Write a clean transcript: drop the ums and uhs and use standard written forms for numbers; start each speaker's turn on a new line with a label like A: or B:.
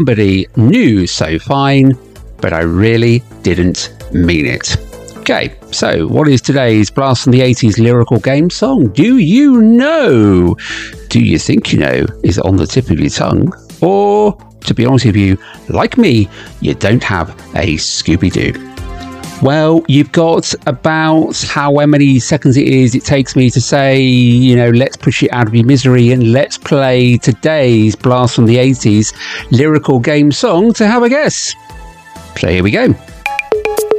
A: somebody new so fine, but I really didn't mean it. Okay, so what is today's Blast from the 80s lyrical game song? Do you know? Do you think you know? Is it on the tip of your tongue? Or, to be honest with you, like me, you don't have a Scooby-Doo. Well, you've got about however many seconds it takes me to say, you know, let's push it out of your misery and let's play today's Blast from the 80s lyrical game song to have a guess. So here we go.